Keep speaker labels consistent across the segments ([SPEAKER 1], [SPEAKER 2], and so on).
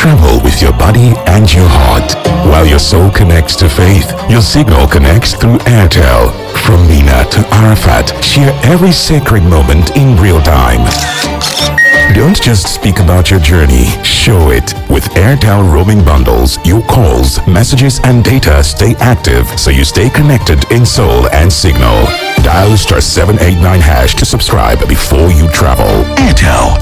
[SPEAKER 1] Travel with your body and your heart. While your soul connects to faith, your signal connects through Airtel. From Mina to Arafat, share every sacred moment in real time. Don't just speak about your journey, show it. With Airtel roaming bundles, your calls, messages and data stay active so you stay connected in soul and signal. Dial *789# to subscribe before you travel. Airtel.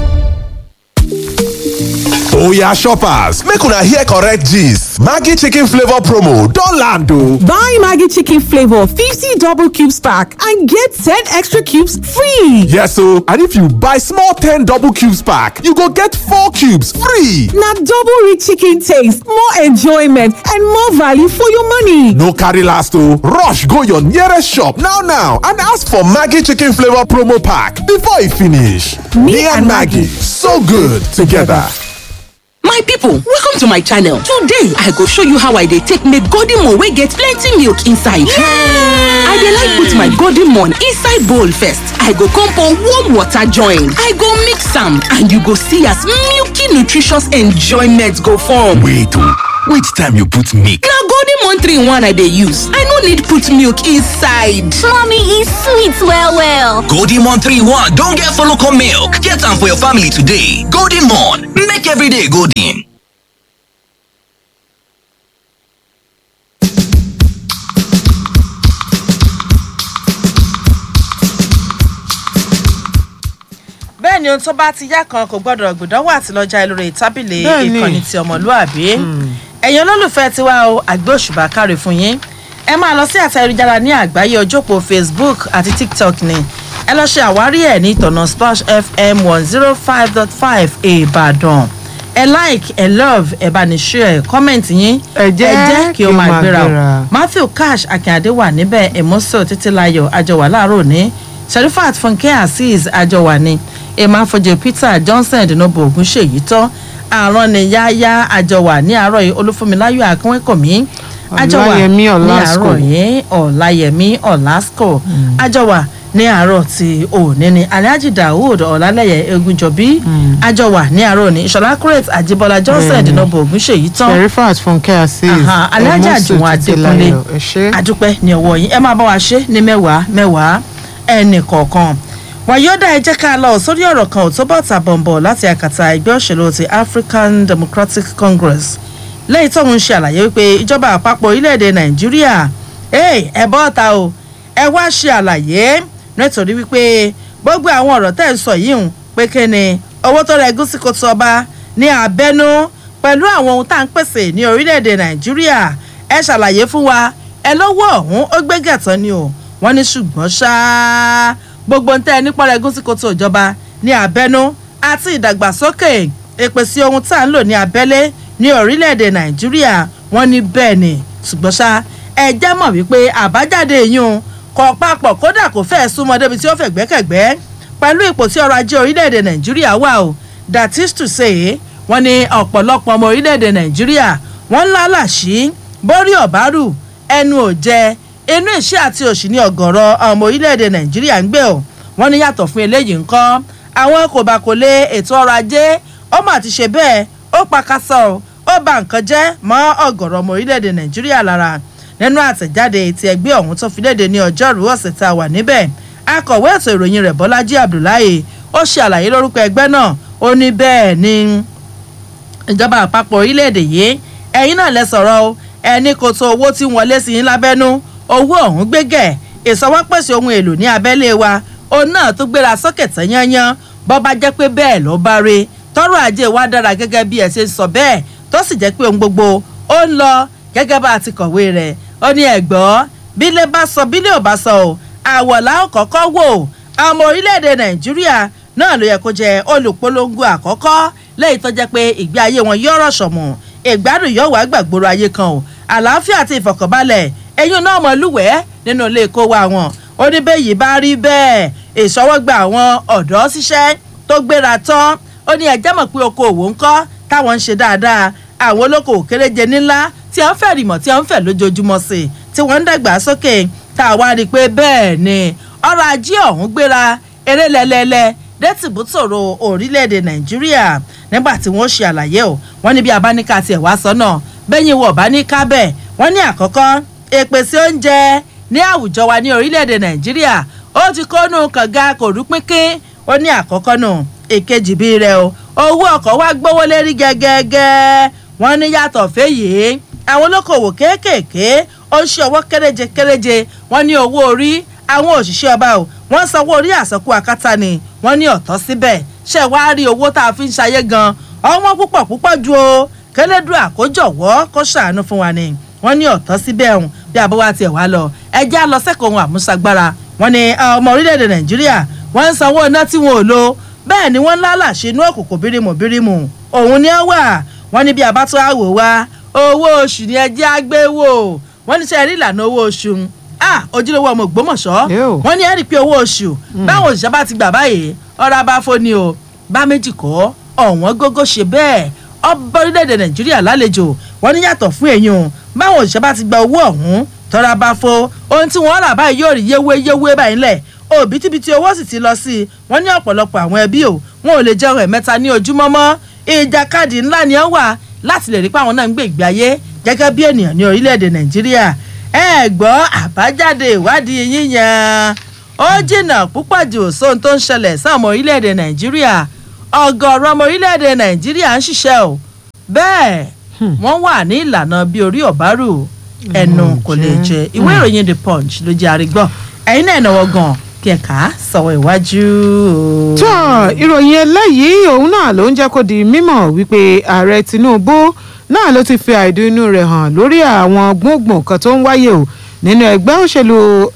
[SPEAKER 2] Oya shoppers, make una hear correct gist. Maggi chicken flavor promo don land o.
[SPEAKER 3] Buy Maggi chicken flavor 50 double cubes pack and get 10 extra cubes free.
[SPEAKER 2] Yes o, and if you buy small 10 double cubes pack, you go get 4 cubes free.
[SPEAKER 3] Na double rich chicken taste, more enjoyment and more value for your money.
[SPEAKER 2] No carry last o, rush go your nearest shop now and ask for Maggi chicken flavor promo pack before e finish. Me and Maggi, so good together.
[SPEAKER 4] My people, welcome to my channel. Today, I go show you how I dey take make golden moon wey get plenty milk inside. I dey like put my golden moon inside bowl first. I go come pour warm water join. I go mix am and you go see as milky nutritious enjoyment go form.
[SPEAKER 1] Wait time you put milk?
[SPEAKER 4] Na golden moon 3-in-1 I dey use. I no need put milk inside.
[SPEAKER 5] Mommy, e sweet well well.
[SPEAKER 6] Golden Mon 3-in-1 don get follow come milk. Get am for your family today. Golden Mon, make every day golden.
[SPEAKER 7] bẹ́ẹ̀ ni ohun tó bá ti yá kan kò gbọ́dọ̀ gbìdánwò àti lọ́jà lórí tábìlì ìkànnì ti ọmọlúàbí. ẹ̀yin olólùfẹ́ tiwa o àgbẹ̀ òṣùbà káre fún yín. ẹ máa lọ sí àtẹ̀jára ní àgbáyé ojópò Facebook àti TikTok ni. ẹ lọ ṣe àwárí ẹ̀ ní ìtọ̀nà Splash FM 105.5 Ìbàdàn. ẹ like ẹ love ẹ bá ní share comment yín. ẹ jẹ́ kí o máa gbéra o. Matthew Cash Akínyàdé wà níbẹ̀ Emoso Títílayọ̀ àjọwà láàárọ̀ ní. Sherifat Funke Azeez àjọwà ní. Emafoje Peter Johnson Dinobo Ogunṣèyí tán àrùn ni yáyá àjọwà ní àárọ̀ yìí Olúfúnmiláyọ̀ Akínwékọ̀mí àjọwà ní àárọ̀ yìí Ọláyẹmí Ọlásco àjọwà ní àárọ̀ tí òní ni Alhaji Daoud Ọlálẹ́yẹ Egunjọbí àjọwà ní àárọ̀ ní Ìṣọ̀lá Crete Àjíbọ́lá Johnson Dinobo Ogunṣèyí tán
[SPEAKER 8] Sherifat Funke Azeez
[SPEAKER 7] Alhaji Àjùwọ̀n Adékúnlé àdúpẹ́ ní ọwọ́ yín ẹ máa bá wa ṣe ní mẹ́wàá ẹnì kọ̀ọ̀kan. Wàyọ́dà ẹ jẹ́ ká lọ sórí ọ̀rọ̀ kan tó bọ̀ tà bọ̀m̀bọ̀ láti àkàtà ẹgbẹ́ òṣèlú ti African Democratic Congress lẹ́yìn tó ń ṣe àlàyé wípé ìjọba àpapọ̀ orílẹ̀-èdè Nàìjíríà ẹ bọ́ ta o ẹ wá ṣe àlàyé nítorí wípé gbogbo àwọn ọ̀rọ̀ tẹ́ ń sọ yìí ń pé kíni owó tó rẹ̀ gúúsì kò tó ọba ní abẹ́nú pẹ̀lú àwọn ohun tá à ń pèsè ní orílẹ̀-èdè Nàìjíríà ẹ ṣàlàyé fún wa ẹ lọ́wọ́ ọ̀hún ó gbé gẹ̀tàn ni o wọ́n ní ṣùgbọ́n ṣáá gbogbo ń tẹ́ ẹ nípa rẹ̀gún sí kòtò ìjọba ní abẹ́nú àti ìdàgbàsókè ìpèsè ohun tá à ń lò ní abẹ́lé ní orílẹ̀-èdè Nàìjíríà wọ́n ní bẹ́ẹ̀ ni ṣùgbọ́n ṣá ẹ jẹ́ mọ̀ wípé àbájáde yìí kò papọ̀ kódà kò fẹ́ súnmọ́ débi tí ó fẹ́ gbẹ́kẹ̀gbẹ́ pẹ̀lú ipò tí ọrọ̀ ajé orílẹ̀-èdè Nàìjíríà wà o that is to say wọ́n ní ọ̀pọ̀lọpọ̀ ọmọ orílẹ̀-èdè Nàìjíríà wọ́n lálàṣí bórí ọ̀bárù ẹnu ò jẹ inú ìṣẹ́ àti òṣì ní ọ̀gọ̀rọ̀ ọmọ orílẹ̀-èdè Nàìjíríà ń gbé o wọ́n ní yàtọ̀ fún eléyìí ńkọ́ àwọn kòbákòlé ètò ọrọ̀ ajé ó mà ti ṣe bẹ́ẹ̀ ó pakasọ ó bà nǹkan jẹ́ mọ́ ọ̀gọ̀rọ̀ ọmọ orílẹ̀-èdè Nàìjíríà lára nínú àtẹ̀jáde ti ẹgbẹ́ ọ̀hún tó fi léde ní ọjọ́rú ọ̀sẹ̀ tá a wà níbẹ̀ akọ̀wé ètò ìròyìn rẹ̀ Bọ́lájí Abdullahi ó ṣe àlàyé lórúkọ ẹgbẹ́ náà ó ní bẹ́ẹ̀ ni ìjọba àpapọ̀ orílẹ̀-èdè yìí ẹ̀yin náà lẹ sọ̀rọ̀ ẹni kò tó owó tí wọlé sí yín lábẹ́nú owó ọ̀hún gbégẹ̀ ìsọwọ́pèsè ohun èlò ní abẹ́lé wa òun náà tó gbéra sókè tán yányán bọ́ bá jẹ́ pé bẹ́ẹ̀ ló bá re tọ́rọ̀ ajé wa dára gẹ́gẹ́ bí ẹ ṣe sọ bẹ́ẹ̀ tó sì jẹ́ pé ohun gbogbo ó ń lọ gẹ́gẹ́ bá a ti kọ̀wé rẹ̀ ó ní ẹ̀gbọ́ bílé bá sọ bílé ò bá sọ o àwọ̀lá ò kọ́kọ́ wò ọmọ orílẹ̀-èdè Nàìjíríà náà ló yẹ kó jẹ́ olùpolongo àkọ́kọ́ lẹ́yìn tó jẹ́ pé ìgbé ayé wọn yọ̀rọ̀ sọ̀mù ìgbádùn yóò wá gbàgbóró ayé kan o àlàáfíà àti ìfọ̀kànbalẹ̀ ẹ̀yin náà mọ̀ lúwẹ̀ẹ́ nínú ilé kó wa wọn ó ní bẹ́ẹ̀ yìí bá rí bẹ́ẹ̀ ìṣọwọ́gba àwọn ọ̀dọ́ ṣiṣẹ́ tó gbéra tán ó ní ẹjẹ́ mọ̀ pé okòòwò ńkọ́ táwọn ń ṣe dáadáa àwọn olókoòwò kéréje nílá tí wọ́n fẹ́ rìmọ̀ tí wọ́n fẹ́ lójoojúmọ́ sí tí wọ́n ń dàgbà sókè tá a wá rí i pé bẹ́ẹ̀ ni ọrọ̀ ajé ọ̀hún gbéra eré lẹ́lẹ́lẹ́ dẹ́tìbútòrò orílẹ̀-èdè Nàìjíríà nígbà tí wọ́n ṣe àlàyé o wọ́n ní bí abáníkà tiẹ̀ wá sọ náà bẹ́yìn wọ̀ bá ní ká bẹ́ẹ̀ wọ́n ní àkọ́kọ́ ìpèsè oúnjẹ ní àwùjọ wa ní orílẹ̀-èdè nàìjíríà ó ti kónú kànga kò rú pínpín ó ní àkọ́kọ́ nù èkejì bíi rẹ o owó ọkọ̀ wa gbówó lérí gẹ́gẹ́gẹ́ wọ́n ní yàtọ̀ fẹ́yìí àwọn olókòwò kéékèèké ó ń ṣe ọwọ́ kéréje wọ́n ní owó orí àwọn òṣìṣẹ́ ọba o wọ́n sanwó orí àsọkú akátá ni wọ́n ní ọ̀tọ̀ síbẹ̀ ṣe wá rí owó tá a fi ń ṣayé gan ọwọ́n púpọ̀ ju o kẹlẹ́dùn àkójọ̀wọ́ kó ṣàánú fún wa ni wọ́n ní ọ̀tọ̀ síbẹ̀ ọ̀hún bí abọ́wá tiẹ̀ wá lọ ẹjẹ́ á lọ sẹ́kọ̀ọ́ ohun àmúṣagbára wọ́n ní ọmọ orílẹ̀-èdè nàìjíríà wọ́n ń sanwó iná tí wọn ò lo bẹ́ẹ̀ ni wọ́n ń lálàṣe inú òkùnkùn bírímù òun ni ó wà wọ́n ní bí abátó àwò wa owó oṣù ni ẹjẹ́ á gbé wò wọ́n ní sẹ́ẹ̀rí ìlànà owó oṣù ojúlówó ọmọ Ògbómọ̀ṣọ́ wọ́n ní ẹ̀rí pé owó oṣù báwọn òṣìṣẹ́ bá ti gbà báyìí ọ̀rọ̀ abáfó ni o bá méjì kọ́ ọ̀wọ́n gógó ṣe bẹ́ẹ̀ ọba orílẹ̀-èdè nàìjíríà lálejò wọ́n ní yàtọ̀ fún èyí o báwọn òṣìṣẹ́ bá ti gba owó ọ̀hún tọ́ra bá fo ohun tí wọ́n rà báyìí yóò rí yéwé báyìí lẹ̀ òbítíbitì owó sì ti lọ sí i wọ́n ní ọ̀pọ̀lọpọ̀ àwọn ẹbí o wọn ò lè jẹun ẹ̀mẹ́ta ní ojúmọ́ mọ́ ìjàkadì ńlá ni ó wà láti lè rí pé àwọn náà ń gbé ìgbé ayé gẹ́gẹ́ bí ènìyàn ní orílẹ̀-èdè nàìjíríà ẹ gbọ́ àbájáde ìwádìí yíyan ó jìnnà púpọ̀ jù sóhun tó ń ṣẹlẹ̀ sáwọn orílẹ̀-èdè nàìjíríà ọ̀gọ̀ọ̀rọ̀ ọmọ orílẹ̀-èdè nàìjíríà ń ṣiṣẹ́ o bẹ́ẹ̀ wọ́n wà ní ìlànà bí orí ọ̀bárù ẹnu kò lè jẹ ìwé ìròyìn The Punch ló jẹ́ àrígbọ́ ẹ̀yin náà náwó gan kí ẹ̀ka sọ̀wọ́ iwájú.
[SPEAKER 8] tó ìròyìn eléyìí òun náà ló ń jẹ́ kó di mímọ̀ wípé ààrẹ Tinubu náà ló ti fi àìdùn inú rẹ̀ hàn lórí àwọn gbùngbùn kan tó ń wáyé o nínú ẹgbẹ́ òṣèlú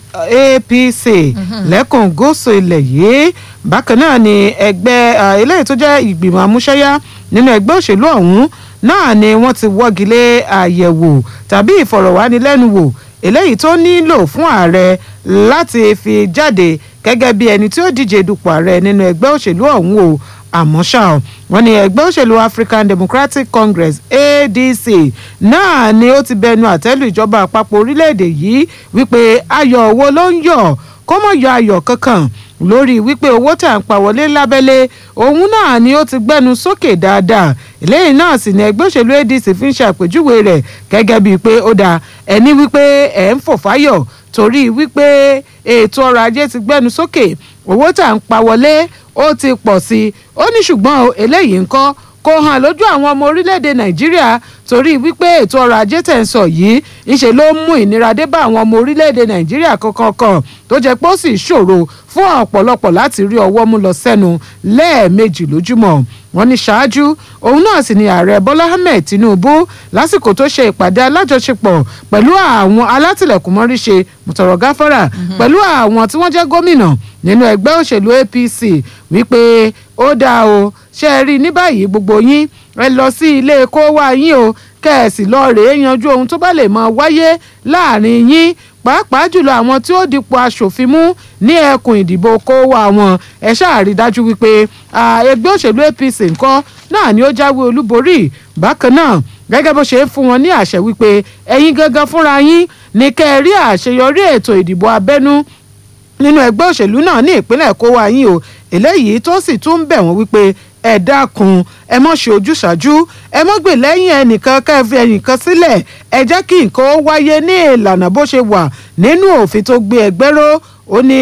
[SPEAKER 8] APC lẹ́kùn gúúsù ilẹ̀ yìí bákan náà ni ẹgbẹ́ eléyìí tó jẹ́ ìgbìmọ̀ amúṣẹ́yá nínú ẹgbẹ́ òṣèlú ọ̀hún náà ni wọ́n ti wọ́gi lé àyẹ̀wò tàbí ìfọ̀rọ̀wánilẹ́nuwò eléyìí tó nílò fún ààrẹ láti fi jáde gẹ́gẹ́ bí ẹni tí ó díje dupò ààrẹ nínú ẹgbẹ́ òṣèlú ọ̀hún o àmọ́ ṣá o wọ́n ní ẹgbẹ́ òṣèlú African Democratic Congress ADC náà ni ó ti bẹnu àtẹ́lù ìjọba àpapọ̀ orílẹ̀-èdè yìí wípé ayọ̀ owó ló ń yọ̀ kó mọ̀ yọ ayọ̀ kankan lórí wípé owó tà ń pa wọlé lábẹ́lé òun náà ni ó ti gbẹ́nu sókè dáadáa eléyìí náà sì ni ẹgbẹ́ òṣèlú ADC fi ń ṣàpèjúwe rẹ̀ gẹ́gẹ́ bíi pé ó dáa ẹni wípé ẹ̀ ń fò fáyọ̀ torí wípé ètò ọrọ̀ ajé ti gbẹ́nu sókè owó tà ń pa wọlé ó ti pọ̀ sí i ó ní ṣùgbọ́n eléyìí ńkọ́ kò hàn lójú àwọn ọmọ orílẹ̀-èdè Nàìjíríà torí wípé ètò ọrọ̀ ajé tẹ̀ ń sọ yìí ńṣe ló mú ìnira dé bá àwọn ọmọ orílẹ̀-èdè Nàìjíríà kankan tó jẹ́ pé ó sì ṣòro fún ọ̀pọ̀lọpọ̀ láti rí ọwọ́ mú lọ sẹ́nu lẹ́ẹ̀mejì lójúmọ́ wọ́n ní ṣáájú òun náà sì ni ààrẹ Bọ́lá Ahmed Tinubu lásìkò tó ṣe ìpàdé alájọṣepọ̀ pẹ̀lú àwọn alátìlẹ̀kùnmọ́ríṣe mùtọ̀rọ̀ gáfárà pẹ̀lú àwọn tí wọ́n jẹ́ gómìnà nínú ẹgbẹ́ òṣèlú APC wípé ó dáa o ṣe é rí ní báyìí gbogbo yín ẹ lọ sí ilé kó wá yín o kẹ́ẹ̀sì lọ rèé yanjú ohun tó bá lè máa wáyé láàrin yín pàápàá jùlọ àwọn tí ó dipò aṣòfin mú ní ẹkùn ìdìbò kó wá wọn ẹ ṣáà rí dájú wípé ẹgbẹ́ òṣèlú APC ńkọ́ náà ni ó jáwé olúborí bákan náà gẹ́gẹ́ bó ṣe ń fún wọn ní àṣẹ wípé ẹ̀yin gangan fúnra yín ní kẹ́ ẹ rí àṣeyọrí ètò ìdìbò abẹ́nú nínú ẹgbẹ́ òṣèlú náà ní ìpínlẹ̀ kó wá yín o eléyìí tó sì tún bẹ̀ wọ́n wípé ẹ dákun ẹ mọ̀ ṣe ojúṣàjú ẹ mọ̀ gbè lẹ́yìn ẹnìkan ká ẹ fi ẹnìkan sílẹ̀ ẹ jẹ́ kí nǹkan ó wáyé ní ìlànà bó ṣe wà nínú òfin tó gbé ẹgbẹ́ ró ó ní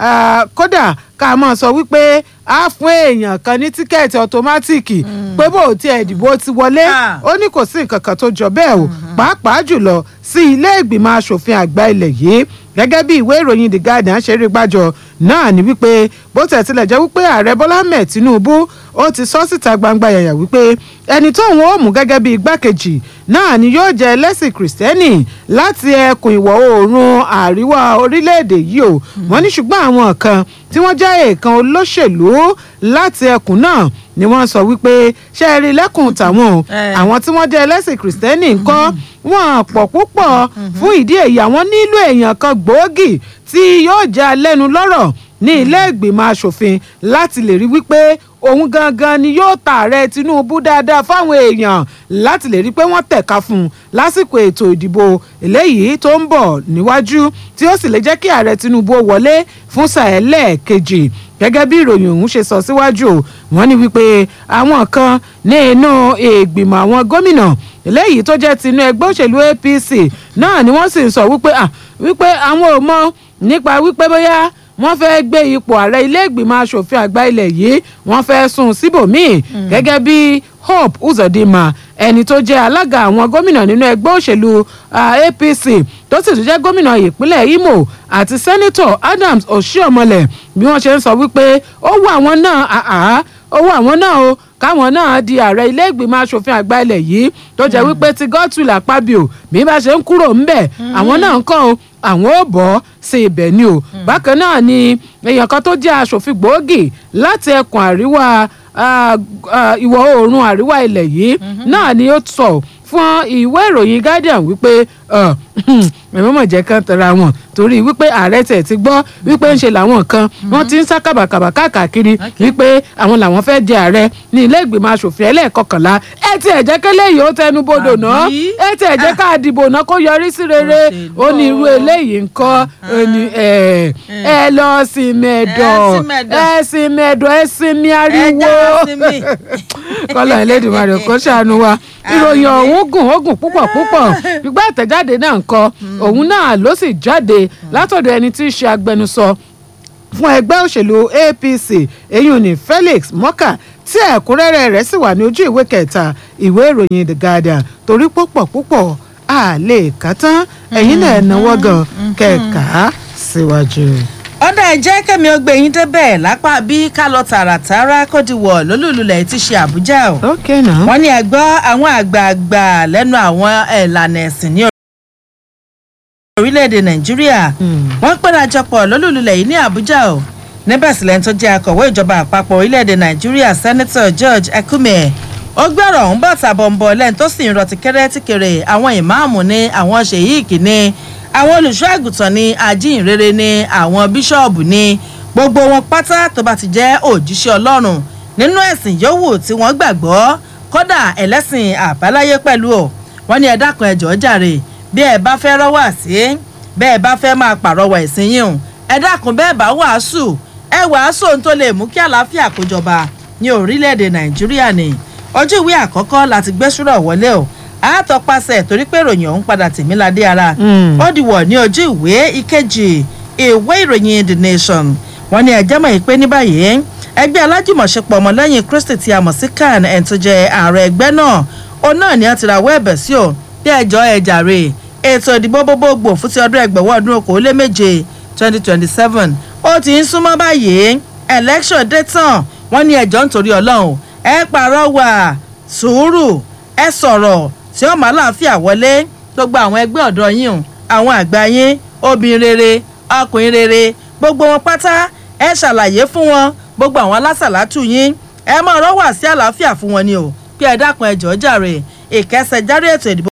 [SPEAKER 8] kódà ká máa sọ wípé a fún èèyàn kan ní tíkẹ́ẹ̀tì ọ̀tọ́mátìkì pé bó tiẹ̀ ìdìbò ti wọlé ó ní kò sí nǹkan kan tó jọ bẹ́ẹ̀ o pàápàá jùlọ sí ilé ìgbìmọ̀ asòfin àgbà ilẹ̀ yìí gẹ́gẹ́ bí ìwé ìròyìn The Guardian ṣe rí gbàjọ náà ni wípé bó tẹ̀ tilẹ̀ jẹ́ wípé ààrẹ Bọ́lá Ahmed Tinubu ó ti sọ síta gbangba yàyà wípé ẹni tóun ó mú gẹ́gẹ́ bí igbákejì náà ni yóò jẹ́ ẹlẹ́sìn kìrìsìtẹ́nì láti ẹkùn ìwọ̀ oòrùn àríwá orílẹ̀-èdè yìí o wọ́n ní ṣùgbọ́n àwọn kan tí wọ́n jẹ́ èèkàn olóṣèlú láti ẹkùn náà ni wọ́n sọ wípé ṣe é rí lẹ́kùn tàwọn o àwọn tí wọ́n jẹ́ ẹlẹ́sìn kìrìsìtẹ́nì ńkọ́ wọ́n pọ̀ púpọ̀ fún ìdí èyí àwọn nílò èèyàn kan gbòógì tí yóò jẹ́ alẹ́nu lọ́rọ̀ ní ilé ìgbìmọ̀ asòfin láti lè rí wípé òun gangan ni yóò ta ààrẹ Tinubu dáadáa fáwọn èèyàn láti lè rí pé wọ́n tẹ̀ka fún un lásìkò ètò ìdìbò eléyìí tó ń bọ̀ níwájú tí ó sì lè jẹ́ kí ààrẹ Tinubu wọlé fún sáà ẹlẹ́ẹ̀kejì gẹ́gẹ́ bí ìròyìn ọ̀hún ṣe sọ síwájú wọ́n ní wípé àwọn kan ní inú ìgbìmọ̀ àwọn gómìnà eléyìí tó jẹ́ tinú ẹgbẹ́ òṣèlú APC náà ni wọ́n sì ń sọ wípé àwọn ò mọ̀ nípa wípé bóyá wọ́n fẹ́ gbé ipò ààrẹ ilé ìgbìmọ̀ asòfin àgbà ilẹ̀ yìí wọ́n fẹ́ sún síbòmíì gẹ́gẹ́ bí Hope Uzodinma ẹni tó jẹ́ alága àwọn gómìnà nínú ẹgbẹ́ òṣèlú APC tó sì tún jẹ́ gómìnà ìpínlẹ̀ Imo àti sẹ́nitọ̀ Adams Oshiomhole bí wọ́n ṣe ń sọ wípé ó wù àwọn náà o káwọn náà di ààrẹ ilé ìgbìmọ̀ asòfin àgbà ilẹ̀ yìí tó jẹ́ wípé ti Godswill Akpabio bí bá ṣe ń kúrò ńbẹ̀ àwọn náà ń kàn àwọn ò bọ́ sí ibẹ̀ ni o bákan náà ni èèyàn kan tó jẹ́ asòfin gbòógì láti ẹkùn àríwá ìwọ̀ oòrùn àríwá ilẹ̀ yìí náà ni ó sọ fún ìwé ìròyìn Guardian wípé ẹ̀mọ́mọ̀ jẹ́ kán tẹra wọn torí wípé ààrẹ tẹ̀ ti gbọ́ wípé ń ṣe làwọn kan wọ́n ti ń sá kàbàkàbà káàkiri wípé àwọn làwọn fẹ́ di ààrẹ ní ilé ìgbìmọ̀ asòfin ẹlẹ́ẹ̀kọkànlá ẹ ti ẹ̀ jẹ́ kẹ́lẹ́ yìí ó tẹnu bodò náà ẹ ti ẹ̀ jẹ́ ká dìbò náà kó yọrí sí rere ó ní irú eléyìí ńkọ́ ẹ lọ sí mẹ́dọ̀ ẹ sinmi ariwo kọ́lọ̀ Ẹlẹ́dùmarè kó ṣàánú wa ìròyìn ọ̀hún gùn púpọ̀ gbígbá àtẹ̀jáde náà ń kọ òun náà ló sì jáde látọ̀dọ̀ ẹni tí í ṣe agbẹnusọ fún ẹgbẹ́ òṣèlú APC èyí ni Felix Morka tí ẹ̀kúnrẹ́rẹ́ rẹ̀ sì wà ní ojú ìwé kẹta ìwé ìròyìn The Guardian torí púpọ̀ a lè kà tán ẹ̀yin náà náwó gan kẹ̀ka síwájú.
[SPEAKER 7] ọ̀dà ẹ̀jẹ̀ kẹ́mi ó gbé yín débẹ̀ lápá bí ká lọ tààràtàrà kó di wọ̀ lólùlulẹ̀ tí ṣe Àbújá o. wọ́n ní ẹgbọ́ àwọn àgbààgbà lẹ́nu àwọn ìlànà ẹ̀sìn ní orílẹ̀-èdè Nàìjíríà wọ́n pẹ́rajọpọ̀ lólùlulẹ̀ yìí ní Àbújá o níbẹ̀ sílẹ̀ tó jẹ́ akọ̀wé ìjọba àpapọ̀ orílẹ̀-èdè Nàìjíríà Senator George Akume ó gbọ́rọ̀ ọ̀hún bọ̀ tàbọ̀nbọ̀ lẹ́nu tó sì ń rọtí kéré àwọn ìmáàmù ní àwọn ṣèyíìkì ní àwọn olùṣọ́ àgùntàn ní ajínrere ní àwọn bíṣọ́ọ̀bù ní gbogbo wọn pátá tó bá ti jẹ́ òjíṣẹ́ Ọlọ́run nínú ẹ̀sìn yòówù tí wọ́n gbàgbọ́ kódà ẹlẹ́sìn àbáláyé pẹ̀lú ọ̀ wọ́n ní ẹ dákun ẹ jọ̀ọ́ jàre bí ẹ bá fẹ́ rọ́wà sí bẹ́ẹ̀ bá fẹ́ máa pàrọwà ẹ̀sìn yín o ẹ dákun bẹ́ẹ̀ bá wàásù ẹ wàásù ohun tó lè mú kí àlàáfíà kó jọba ní orílẹ̀-èdè Nàìjíríà ni ojú ìwé àkọ́kọ́ láti gbé ṣúrọ̀ wọlé o àtọpasẹ̀ torí pé ìròyìn ọ̀hún padà tèmíládé ara ó dìwọ̀ ní ojú ìwé ìkejì ìwé ìròyìn The Nation wọ́n ní ẹjẹ́ mọ̀ pé ní báyìí ẹgbẹ́ alájùmọ̀ṣepọ̀ ọmọlẹ́yìn Kristi tí a mọ̀ sí CAN ẹni tó jẹ́ ààrẹ ẹgbẹ́ náà òun náà ni a ti rawọ́ ẹ̀bẹ̀ sí o bí ẹjọ́ ẹ jàre ètò ìdìbò gbogbogbò fún ti ọdún ẹgbẹ̀wọ̀ ọdún okòóléméje 2027 ó ti ń súnmọ́ báyìí election dé tán wọ́n ní ẹjọ́ nítorí Ọlọ́run ẹ pàrọwà sùúrù ẹ sọ̀rọ̀ tí ó máa láàfíà wọlé gbogbo àwọn ẹgbẹ́ ọ̀dọ́ yín àwọn àgbà yín obìnrin rere ọkùnrin rere gbogbo wọn pátá ẹ ṣàlàyé fún wọn gbogbo àwọn alásàlátù yín ẹ máa rọ́wà sí àlàáfíà fún wọn ni o pé ẹ dákun ẹ jọ̀ọ́ jàre ìkẹsẹ̀jáde ètò ìdìbò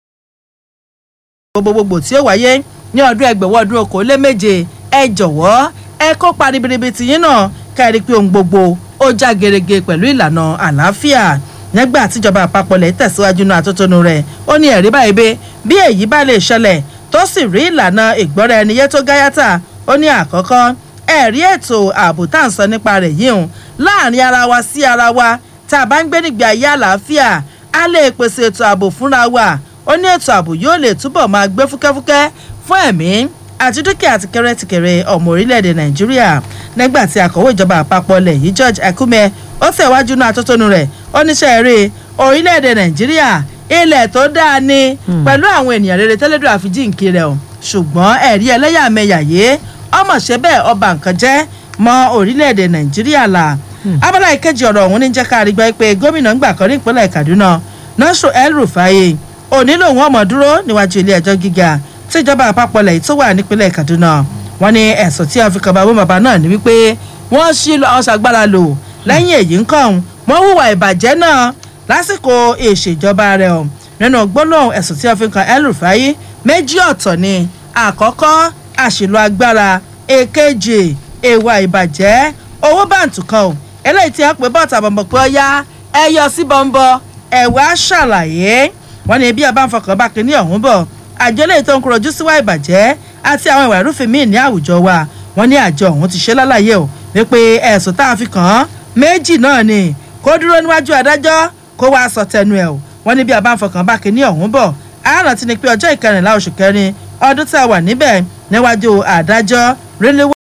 [SPEAKER 7] gbogbogbò tí ó wáyé ní ọdún ẹgbẹ̀wọ̀ ọdún okòóléméje ẹ jọ̀wọ́ ẹ kópa ribiribi tìyín náà kẹ́rì pé ohun gbogbo ó já gerege pẹ̀lú ìlànà àlàáfíà nígbà tíjọba àpapọ̀ lẹ̀ tẹ̀síwájú náà àtótónu rẹ̀ ó ní ẹ̀rí báyìí bẹ́ẹ̀ bí èyí bá lè ṣẹlẹ̀ tó sì rí ìlànà ìgbọ́ra ẹni yé tó gáyàtà ó ní àkọ́kọ́ ẹ̀rí ètò ààbò tá à ń sọ nípa rẹ̀ yìí hùn láàrin ara wa sí ara wa tá a bá ń gbé nígbà ayé àlàáfíà á lè pèsè ètò ààbò fúnra wa ó ní ètò ààbò yóò lè túbọ̀ máa gbé fúkẹ́fúkẹ́ fún ẹ̀mí àti dúkìá tìkẹrẹtìkẹrẹ ọmọ orílẹ̀-èdè Nàìjíríà nígbà tí akọ̀wé ìjọba àpapọ̀ lẹ̀ yìí George Akume ó tẹ̀wájú náà àtótónu rẹ̀ ó níṣẹ́ eré orílẹ̀-èdè Nàìjíríà ilẹ̀ tó dáa ni pẹ̀lú àwọn ènìyàn rere tẹ́lẹ̀dọ́ àfijíǹkì rẹ̀ o ṣùgbọ́n ẹ̀rí ẹlẹ́yàmẹ̀yà yé ọmọ ṣe bẹ́ẹ̀ ọba nǹkan jẹ́ mọ́ orílẹ̀-èdè Nàìjíríà là abala ìkejì ọ̀rọ̀ ọ̀hún ní jẹ́ ká rí gbọ́ pé gómìnà ńgbà kan ní ìpínlẹ̀ Kaduna Nasir El-Rufai òní lòun ọmọ dúró níwájú ilé ẹjọ́ gíga tí ìjọba àpapọ̀ lẹ̀ tó wà nípínlẹ̀ Kaduna wọ́n ní ẹ̀sùn tí wọ́n fi kan bàbá náà ní wípé wọ́n ṣí ọ̀ṣàgbára lò lẹ́yìn èyí ń kàn wọ́n hùwà ìbàjẹ́ náà lásìkò ìṣèjọba rẹ̀ ọ̀ nínú gbólóhùn ẹ̀sùn tí wọ́n fi kan El-Rufai méjì ọ̀tọ̀ ni àkọ́kọ́ àṣìlò agbára èkejì ìwà ìbàjẹ́ owó bàǹtù kan ò eléyìí tí wọ́n pè bọ́ọ̀tà bọ̀m̀bọ̀ pé ọyá ẹ yọ sí bọ́ńbọ́ ẹ̀wá ṣàlàyé wọ́n ní bí ọba ń fọkàn bá kínní ọ̀hún bọ̀ àjọ eléyìí tó ń kúròjú síwá ìbàjẹ́ àti àwọn ìwà ìrúfin míì ní àwùjọ wa wọ́n ní àjọ ọ̀hún ti ṣe lálàyé o wípé ẹ̀sùn tá a fi kàn án méjì náà ni kó dúró níwájú adájọ́ kó wá sọ tẹnu ẹ̀ o wọ́n ní bí a bá ń fọkàn bá kíní ọ̀hún bọ̀ àárọ̀ ti ní pé ọjọ́ 14 oṣù kẹrin ọdún tá a wà níbẹ̀ níwájú adájọ́ rélé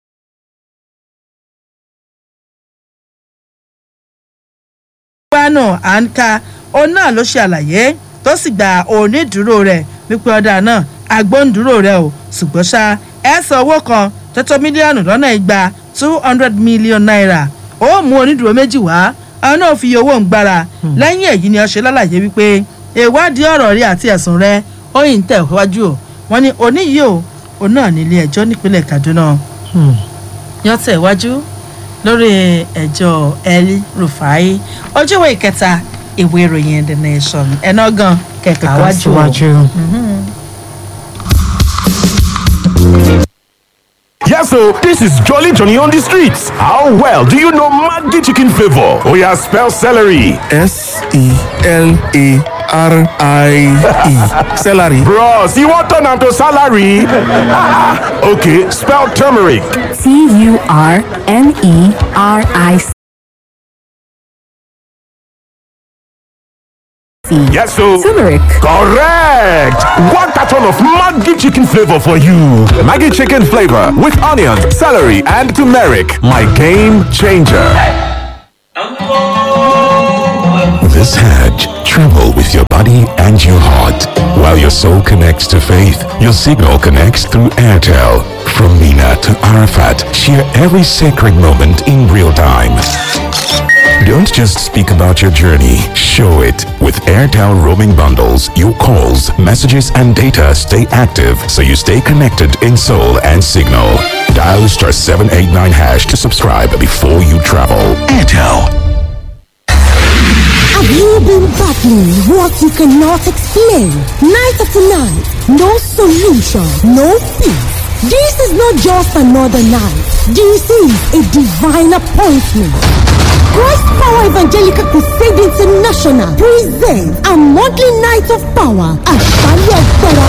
[SPEAKER 7] wánú àǹkà òun náà ló ṣe àlàyé tó sì gba onídùúró rẹ̀ wípé ọ̀dà náà agbóhùndúró rẹ̀ o ṣùgbọ́n ṣá ẹ san owó kan tó tó mílíọ̀nù lọ́nà igba 200 million naira ó mú onídùúró méjì wá àwọn náà fi owó ń gbára lẹ́yìn èyí ni ó ṣe lálàyé wípé ìwádìí ọ̀rọ̀ rí àti ẹ̀sùn rẹ̀ ó yìí ń tẹ̀ wájú o wọ́n ní oníyìí o òun náà nílé ẹjọ́ nípínlẹ̀ Kaduna yọ tẹ̀ wájú lórí ẹjọ́ El Rufai ojúwé ìkẹta ìwé ìròyìn The Nation ẹ̀nà gan kẹ̀kẹ́ wájú o.
[SPEAKER 1] Yes, so this is Jolly Johnny on the streets. How well do you know Maggi chicken flavor? Oh yeah, spell celery.
[SPEAKER 9] S-E-L-A-R-I-E. Celery.
[SPEAKER 1] Bros, you want turn am to salary? Okay, spell turmeric.
[SPEAKER 10] T-U-R-M-E-R-I-C.
[SPEAKER 1] Yes, so
[SPEAKER 10] Turmeric.
[SPEAKER 1] Correct. One carton of Maggi chicken flavor for you. Maggi chicken flavor with onions, celery, and turmeric. My game changer. This Hajj, travel with your body and your heart. While your soul connects to faith, your signal connects through Airtel. From Mina to Arafat, share every sacred moment in real time. Don't just speak about your journey, show it. With Airtel roaming bundles, your calls, messages, and data stay active so you stay connected in soul and signal. Dial *789# to subscribe before you travel. Airtel.
[SPEAKER 11] Have you been battling what you cannot explain? Night after night, no solution, no peace. This is not just another night. This is a divine appointment. Christ Power Evangelical Crusade International presents a monthly night of power. Àṣálẹ́ agbára.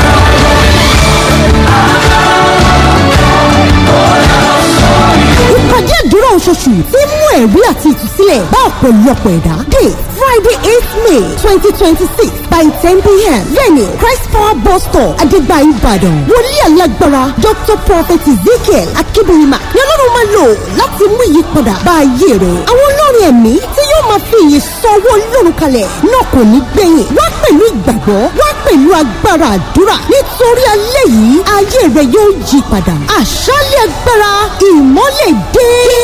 [SPEAKER 11] Ìpàdé àdúrà oṣooṣù tí mú ẹ̀rí àti ìtúsílẹ̀ bá ọ̀pọ̀lọpọ̀ ẹ̀dá. Date Friday 8 May 2026 by 10 p.m. Venue Christ Power Bus Stop Adegba Ìbàdàn. Wòlíì alágbára Dr. Prophet Ezekiel Akíbíyìmá ni Ọlọ́run máa lò láti mú ìyípadà bá ayé rẹ̀. Àwọn olórin ẹ̀mí tí yóò máa fi ìyìn sọ́wọ́ Ọlọ́run kalẹ̀ náà kò ní gbẹ̀yìn. Wá pẹ̀lú ìgbàgbọ́, wá pẹ̀lú agbára àdúrà. Nítorí alẹ́ yìí, ayé rẹ̀ yóò yí padà. Àṣálẹ́ agbára ìmọ́lẹ̀ dé.